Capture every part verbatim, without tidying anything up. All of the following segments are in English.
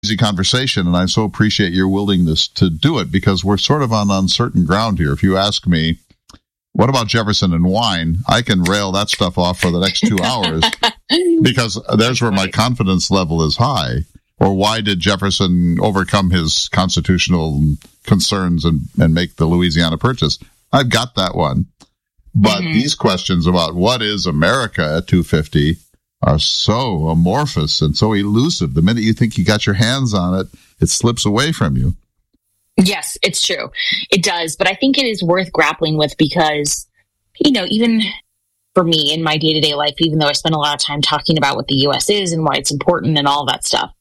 easy conversation, and I so appreciate your willingness to do it, because we're sort of on uncertain ground here. If you ask me, what about Jefferson and wine? I can rail that stuff off for the next two hours because there's where my confidence level is high. Or why did Jefferson overcome his constitutional concerns and, and make the Louisiana Purchase? I've got that one. But mm-hmm. these questions about what is America at two fifty are so amorphous and so elusive. The minute you think you got your hands on it, it slips away from you. Yes, it's true. It does. But I think it is worth grappling with because, you know, even for me in my day-to-day life, even though I spend a lot of time talking about what the U S is and why it's important and all that stuff,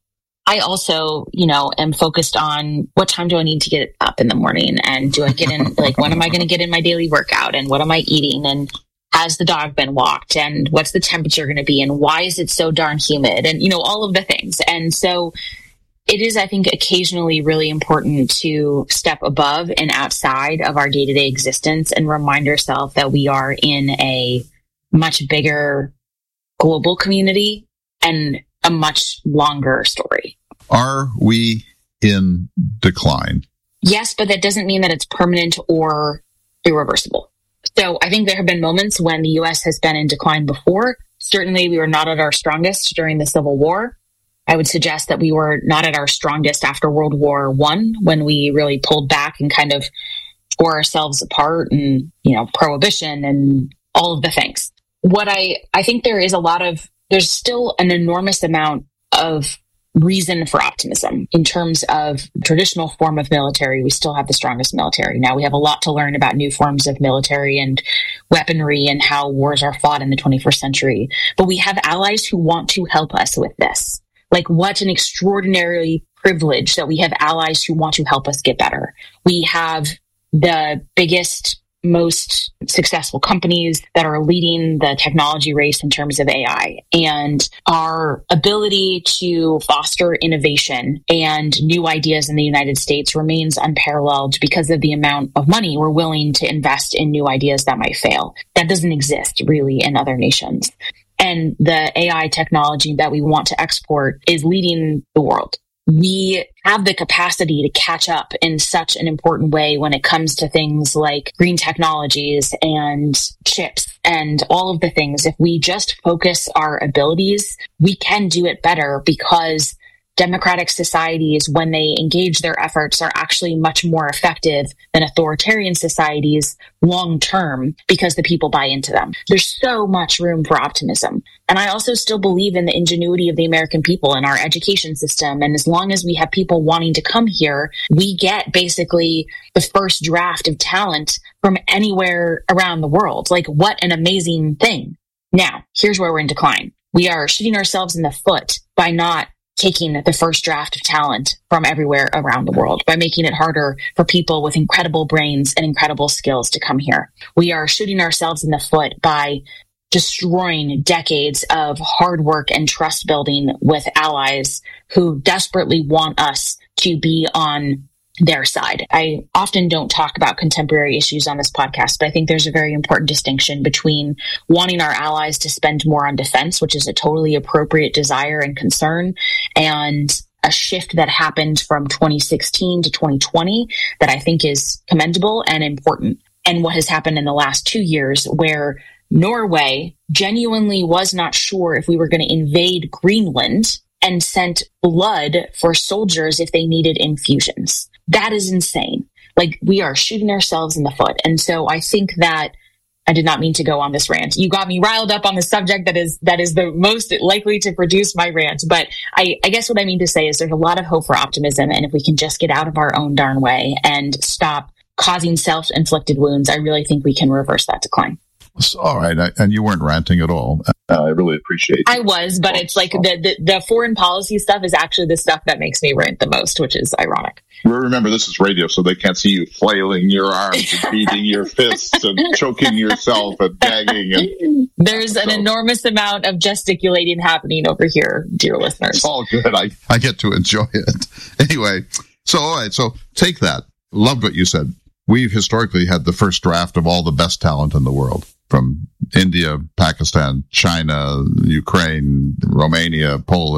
I also, you know, am focused on what time do I need to get up in the morning, and do I get in, like, when am I going to get in my daily workout, and what am I eating, and has the dog been walked, and what's the temperature going to be, and why is it so darn humid, and, you know, all of the things. And so it is, I think, occasionally really important to step above and outside of our day-to-day existence and remind ourselves that we are in a much bigger global community and a much longer story. Are we in decline? Yes, but that doesn't mean that it's permanent or irreversible. So I think there have been moments when the U S has been in decline before. Certainly we were not at our strongest during the Civil War. I would suggest that we were not at our strongest after World War One, when we really pulled back and kind of tore ourselves apart, and, you know, prohibition and all of the things. What I, I think there is a lot of, there's still an enormous amount of reason for optimism in terms of traditional form of military. We still have the strongest military. Now we have a lot to learn about new forms of military and weaponry and how wars are fought in the twenty-first century. But we have allies who want to help us with this. Like, what an extraordinary privilege that we have allies who want to help us get better. We have the biggest, most successful companies that are leading the technology race in terms of A I, and our ability to foster innovation and new ideas in the United States remains unparalleled because of the amount of money we're willing to invest in new ideas that might fail. That doesn't exist really in other nations. And the A I technology that we want to export is leading the world. We have the capacity to catch up in such an important way when it comes to things like green technologies and chips and all of the things. If we just focus our abilities, we can do it better, because democratic societies, when they engage their efforts, are actually much more effective than authoritarian societies long term, because the people buy into them. There's so much room for optimism. And I also still believe in the ingenuity of the American people and our education system. And as long as we have people wanting to come here, we get basically the first draft of talent from anywhere around the world. Like, what an amazing thing. Now, here's where we're in decline. We are shooting ourselves in the foot by not taking the first draft of talent from everywhere around the world, by making it harder for people with incredible brains and incredible skills to come here. We are shooting ourselves in the foot by destroying decades of hard work and trust building with allies who desperately want us to be on their side. I often don't talk about contemporary issues on this podcast, but I think there's a very important distinction between wanting our allies to spend more on defense, which is a totally appropriate desire and concern, and a shift that happened from twenty sixteen to twenty twenty that I think is commendable and important. And what has happened in the last two years where Norway genuinely was not sure if we were going to invade Greenland and sent blood for soldiers if they needed infusions. That is insane. Like, we are shooting ourselves in the foot. And so I think that I did not mean to go on this rant. You got me riled up on the subject that is that is the most likely to produce my rant. But I, I guess what I mean to say is there's a lot of hope for optimism. And if we can just get out of our own darn way and stop causing self-inflicted wounds, I really think we can reverse that decline. All right. I, and you weren't ranting at all. Uh, I really appreciate it. I was, but it's like the, the, the foreign policy stuff is actually the stuff that makes me rant the most, which is ironic. Remember, this is radio, so they can't see you flailing your arms and beating your fists and choking yourself and gagging. And, There's an so. enormous amount of gesticulating happening over here, dear listeners. It's all good. I, I get to enjoy it. Anyway, so all right, so take that. Loved what you said. We've historically had the first draft of all the best talent in the world, from India, Pakistan, China, Ukraine, Romania, Poland,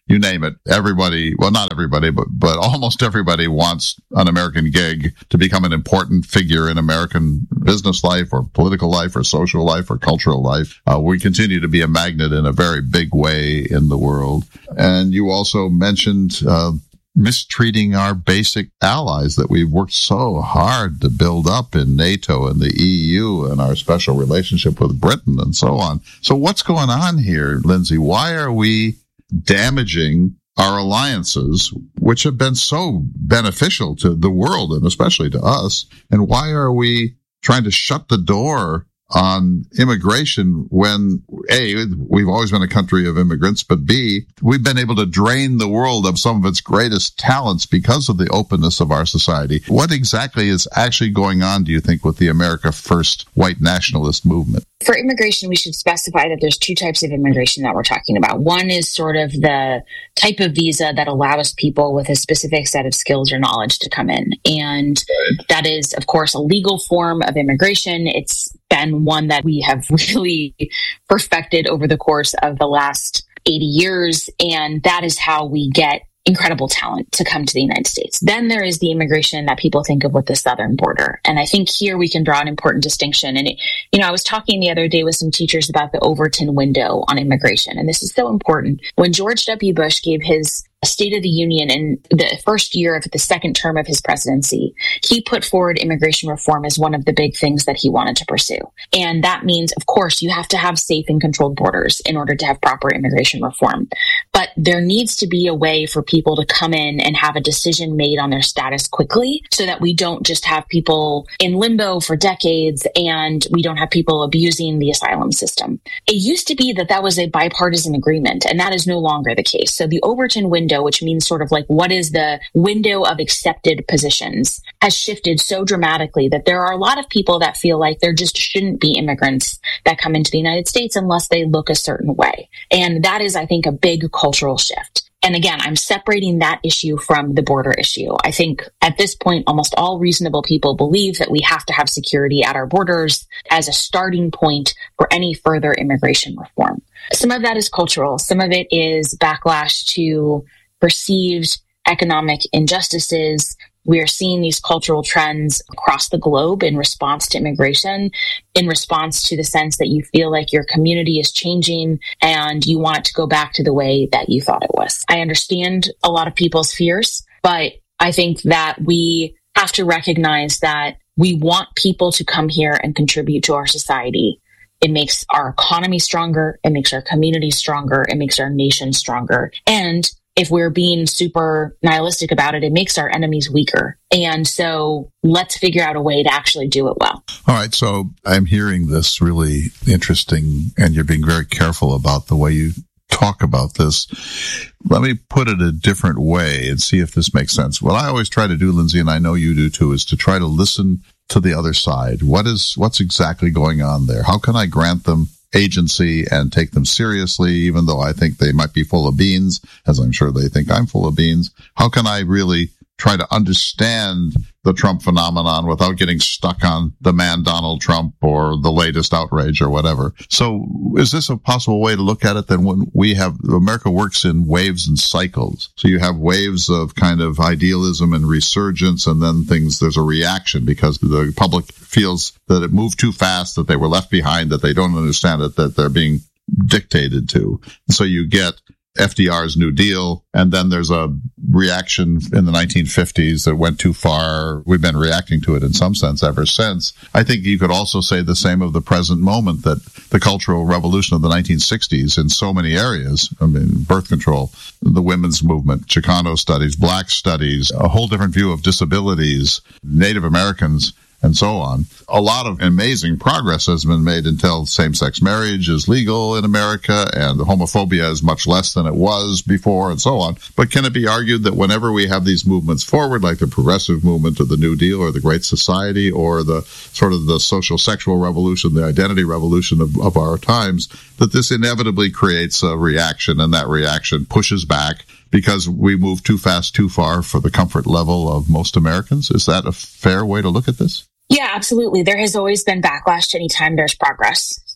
you name it. Everybody, well, not everybody, but, but almost everybody wants an American gig to become an important figure in American business life or political life or social life or cultural life. Uh, we continue to be a magnet in a very big way in the world. And you also mentioned uh, mistreating our basic allies that we've worked so hard to build up in NATO and the E U and our special relationship with Britain and so on. So what's going on here, Lindsay? Why are we damaging our alliances, which have been so beneficial to the world and especially to us? And why are we trying to shut the door on immigration when, A, we've always been a country of immigrants, but B, we've been able to drain the world of some of its greatest talents because of the openness of our society? What exactly is actually going on, do you think, with the America First white nationalist movement? For immigration, we should specify that there's two types of immigration that we're talking about. One is sort of the type of visa that allows people with a specific set of skills or knowledge to come in. And that is, of course, a legal form of immigration. It's been one that we have really perfected over the course of the last eighty years. And that is how we get incredible talent to come to the United States. Then there is the immigration that people think of with the southern border. And I think here we can draw an important distinction. And, it, you know, I was talking the other day with some teachers about the Overton window on immigration. And this is so important. When George W. Bush gave his State of the Union in the first year of the second term of his presidency, he put forward immigration reform as one of the big things that he wanted to pursue. And that means, of course, you have to have safe and controlled borders in order to have proper immigration reform. But there needs to be a way for people to come in and have a decision made on their status quickly so that we don't just have people in limbo for decades and we don't have people abusing the asylum system. It used to be that that was a bipartisan agreement, and that is no longer the case. So the Overton window, which means sort of like what is the window of accepted positions, has shifted so dramatically that there are a lot of people that feel like there just shouldn't be immigrants that come into the United States unless they look a certain way. And that is, I think, a big cultural shift. And again, I'm separating that issue from the border issue. I think at this point, almost all reasonable people believe that we have to have security at our borders as a starting point for any further immigration reform. Some of that is cultural. Some of it is backlash to perceived economic injustices. We are seeing these cultural trends across the globe in response to immigration, in response to the sense that you feel like your community is changing and you want it to go back to the way that you thought it was. I understand a lot of people's fears, but I think that we have to recognize that we want people to come here and contribute to our society. It makes our economy stronger. It makes our community stronger. It makes our nation stronger. And if we're being super nihilistic about it, it makes our enemies weaker. And so let's figure out a way to actually do it well. All right. So I'm hearing this really interesting, and you're being very careful about the way you talk about this. Let me put it a different way and see if this makes sense. What I always try to do, Lindsay, and I know you do too, is to try to listen to the other side. What is, what's exactly going on there? How can I grant them agency and take them seriously, even though I think they might be full of beans, as I'm sure they think I'm full of beans? How can I really try to understand the Trump phenomenon without getting stuck on the man Donald Trump or the latest outrage or whatever? So is this a possible way to look at it? Then when we have, America works in waves and cycles. So you have waves of kind of idealism and resurgence, and then things, there's a reaction because the public feels that it moved too fast, that they were left behind, that they don't understand it, that they're being dictated to. And so you get F D R's New Deal, and then there's a reaction in the nineteen fifties that went too far. We've been reacting to it in some sense ever since. I think you could also say the same of the present moment, that the cultural revolution of the nineteen sixties in so many areas, I mean, birth control, the women's movement, Chicano studies, black studies, a whole different view of disabilities, Native Americans, and so on. A lot of amazing progress has been made until same-sex marriage is legal in America and homophobia is much less than it was before and so on. But can it be argued that whenever we have these movements forward, like the progressive movement of the New Deal or the Great Society or the sort of the social sexual revolution, the identity revolution of, of our times, that this inevitably creates a reaction, and that reaction pushes back because we move too fast, too far for the comfort level of most Americans? Is that a fair way to look at this? Yeah, absolutely. There has always been backlash anytime there's progress.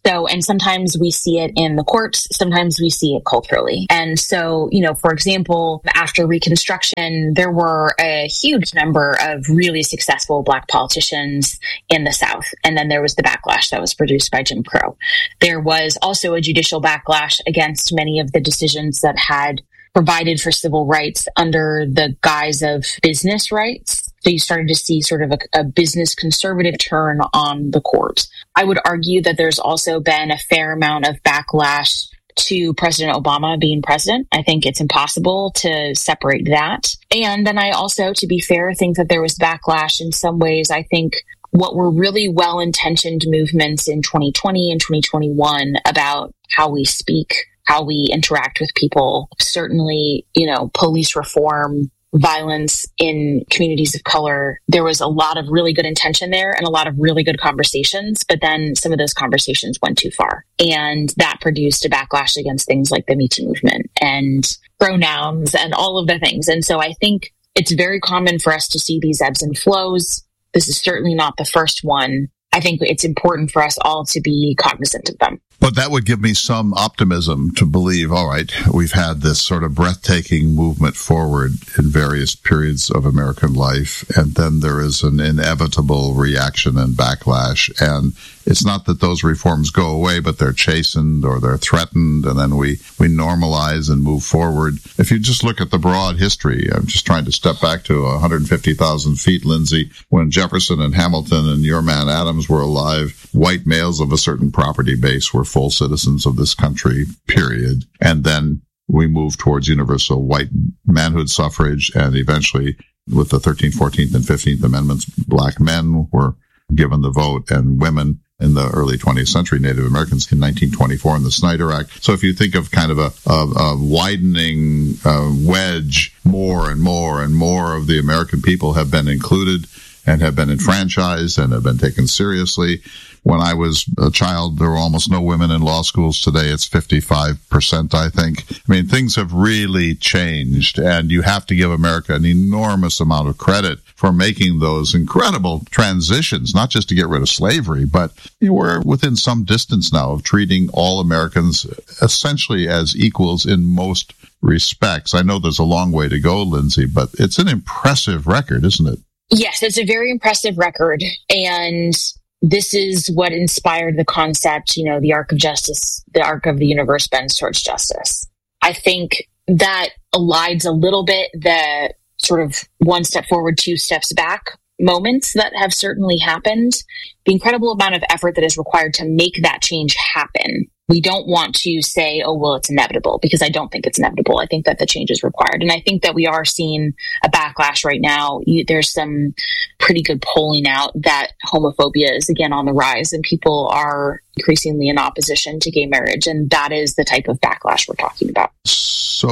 So, and sometimes we see it in the courts, sometimes we see it culturally. And so, you know, for example, after Reconstruction, there were a huge number of really successful Black politicians in the South. And then there was the backlash that was produced by Jim Crow. There was also a judicial backlash against many of the decisions that had provided for civil rights under the guise of business rights. So you started to see sort of a, a business conservative turn on the court. I would argue that there's also been a fair amount of backlash to President Obama being president. I think it's impossible to separate that. And then I also, to be fair, think that there was backlash in some ways. I think what were really well-intentioned movements in twenty twenty and twenty twenty-one about how we speak, how we interact with people, certainly, you know, police reform, violence in communities of color. There was a lot of really good intention there and a lot of really good conversations, but then some of those conversations went too far. And that produced a backlash against things like the Me Too movement and pronouns and all of the things. And so I think it's very common for us to see these ebbs and flows. This is certainly not the first one. I think it's important for us all to be cognizant of them. But that would give me some optimism to believe, all right, we've had this sort of breathtaking movement forward in various periods of American life, and then there is an inevitable reaction and backlash. And it's not that those reforms go away, but they're chastened or they're threatened, and then we, we normalize and move forward. If you just look at the broad history, I'm just trying to step back to one hundred fifty thousand feet, Lindsay, when Jefferson and Hamilton and your man Adams were alive, white males of a certain property base were full citizens of this country, period. And then we moved towards universal white manhood suffrage, and eventually with the thirteenth, fourteenth, and fifteenth Amendments, black men were given the vote, and women in the early twentieth century, Native Americans in nineteen twenty-four in the Snyder Act. So if you think of kind of a, a, a widening uh, wedge, more and more and more of the American people have been included and have been enfranchised and have been taken seriously. When I was a child, there were almost no women in law schools. Today, it's fifty-five percent, I think. I mean, things have really changed, and you have to give America an enormous amount of credit for making those incredible transitions, not just to get rid of slavery, but you know, we're within some distance now of treating all Americans essentially as equals in most respects. I know there's a long way to go, Lindsay, but it's an impressive record, isn't it? Yes, it's a very impressive record, and this is what inspired the concept, you know, the arc of justice, the arc of the universe bends towards justice. I think that elides a little bit the sort of one step forward, two steps back moments that have certainly happened. The incredible amount of effort that is required to make that change happen. We don't want to say, oh, well, it's inevitable, because I don't think it's inevitable. I think that the change is required. And I think that we are seeing a backlash right now. There's some pretty good polling out that homophobia is again on the rise, and people are increasingly in opposition to gay marriage. And that is the type of backlash we're talking about. So,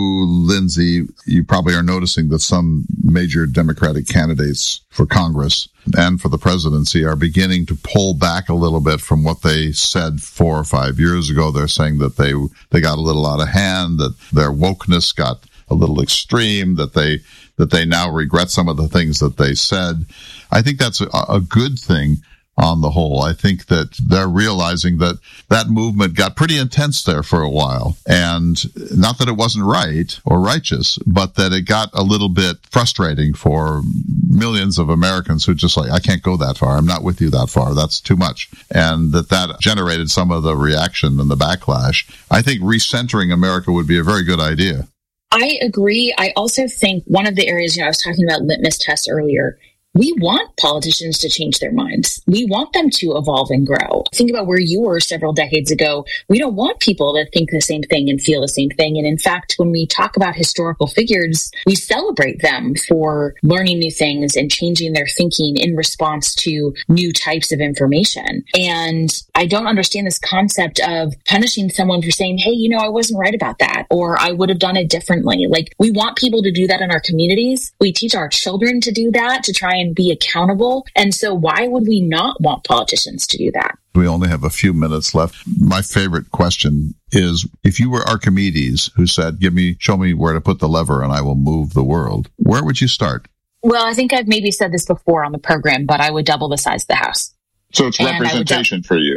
Lindsay, you probably are noticing that some major Democratic candidates for Congress and for the presidency are beginning to pull back a little bit from what they said four or five years ago. They're saying that they they got a little out of hand, that their wokeness got a little extreme, that they that they now regret some of the things that they said. I think that's a, a good thing on the whole. I think that they're realizing that that movement got pretty intense there for a while. And not that it wasn't right or righteous, but that it got a little bit frustrating for millions of Americans who just like, I can't go that far. I'm not with you that far. That's too much. And that that generated some of the reaction and the backlash. I think recentering America would be a very good idea. I agree. I also think one of the areas, you know, I was talking about litmus tests earlier. We want politicians to change their minds. We want them to evolve and grow. Think about where you were several decades ago. We don't want people that think the same thing and feel the same thing. And in fact, when we talk about historical figures, we celebrate them for learning new things and changing their thinking in response to new types of information. And I don't understand this concept of punishing someone for saying, hey, you know, I wasn't right about that, or I would have done it differently. Like, we want people to do that in our communities. We teach our children to do that, to try and and be accountable. And so why would we not want politicians to do that? We only have a few minutes left. My favorite question is, if you were Archimedes who said, give me, show me where to put the lever and I will move the world, where would you start? Well, I think I've maybe said this before on the program, but I would double the size of the house. So it's and representation du- for you.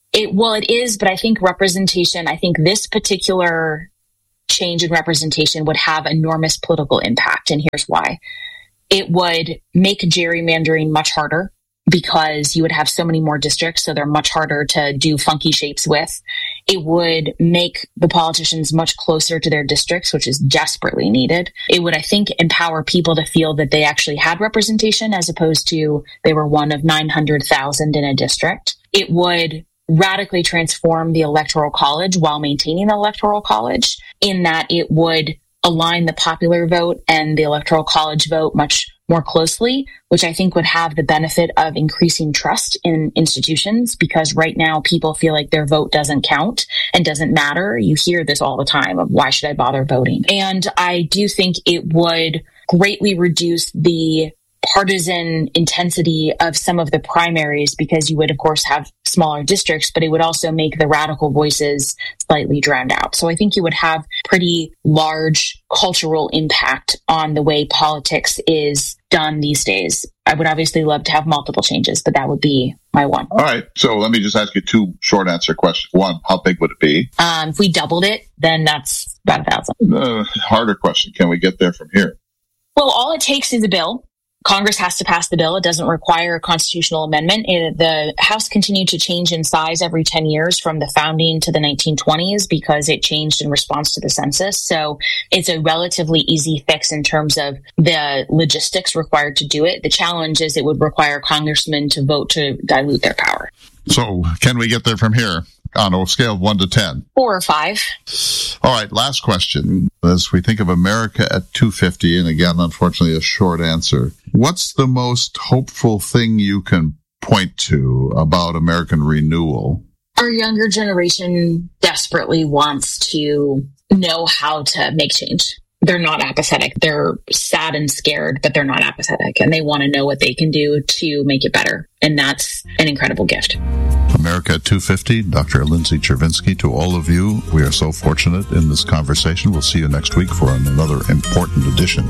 It, well, it is, but I think representation, I think this particular change in representation would have enormous political impact. And here's why. It would make gerrymandering much harder because you would have so many more districts, so they're much harder to do funky shapes with. It would make the politicians much closer to their districts, which is desperately needed. It would, I think, empower people to feel that they actually had representation as opposed to they were one of nine hundred thousand in a district. It would radically transform the Electoral College while maintaining the Electoral College, in that it would align the popular vote and the Electoral College vote much more closely, which I think would have the benefit of increasing trust in institutions, because right now people feel like their vote doesn't count and doesn't matter. You hear this all the time of why should I bother voting? And I do think it would greatly reduce the partisan intensity of some of the primaries, because you would, of course, have smaller districts, but it would also make the radical voices slightly drowned out. So I think you would have pretty large cultural impact on the way politics is done these days. I would obviously love to have multiple changes, but that would be my one. All right. So let me just ask you two short answer questions. One, how big would it be? Um, if we doubled it, then that's about a thousand. Uh, harder question. Can we get there from here? Well, all it takes is a bill. Congress has to pass the bill. It doesn't require a constitutional amendment. It, the House continued to change in size every ten years from the founding to the nineteen twenties because it changed in response to the census. So it's a relatively easy fix in terms of the logistics required to do it. The challenge is it would require congressmen to vote to dilute their power. So can we get there from here on a scale of one to ten? Four or five. All right, last question. As we think of America at two fifty, and again, unfortunately, a short answer, what's the most hopeful thing you can point to about American renewal? Our younger generation desperately wants to know how to make change. They're not apathetic. They're sad and scared, but they're not apathetic. And they want to know what they can do to make it better. And that's an incredible gift. America at two fifty, Doctor Lindsay Chervinsky, to all of you, we are so fortunate in this conversation. We'll see you next week for another important edition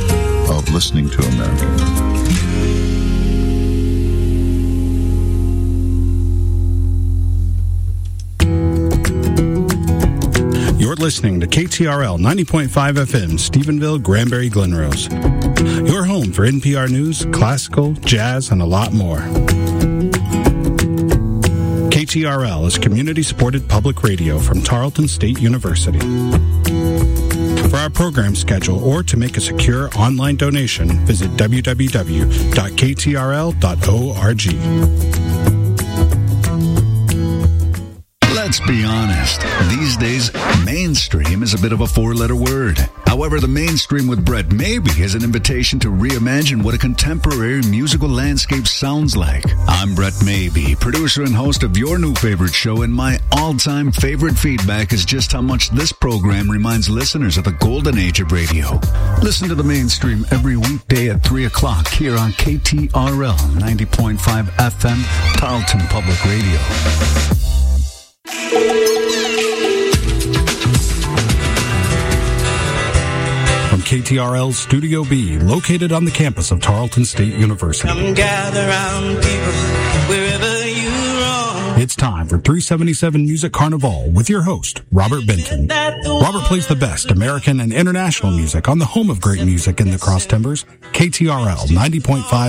of Listening to America. You're listening to K T R L ninety point five F M, Stephenville, Granbury, Glen Rose. Your home for N P R News, classical, jazz, and a lot more. K T R L is community-supported public radio from Tarleton State University. For our program schedule or to make a secure online donation, visit w w w dot k t r l dot org. Let's be honest. These days, mainstream is a bit of a four-letter word. However, the Mainstream with Brett Maybe is an invitation to reimagine what a contemporary musical landscape sounds like. I'm Brett Maybe, producer and host of your new favorite show, and my all-time favorite feedback is just how much this program reminds listeners of the golden age of radio. Listen to the Mainstream every weekday at three o'clock here on K T R L ninety point five F M, Tarleton Public Radio. From K T R L's Studio B, located on the campus of Tarleton State University. Come gather round, people, wherever you roam. It's time for three seventy-seven Music Carnival with your host, Robert Benton. Robert plays the best American and international music on the home of great music in the Cross Timbers, K T R L ninety point five